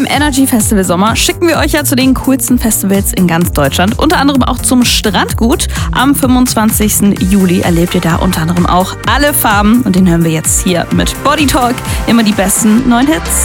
Beim Energy Festival Sommer schicken wir euch ja zu den coolsten Festivals in ganz Deutschland. Unter anderem auch zum Strandgut. Am 25. Juli erlebt ihr da unter anderem auch alle Farben. Und den hören wir jetzt hier mit Body Talk. Immer die besten neuen Hits.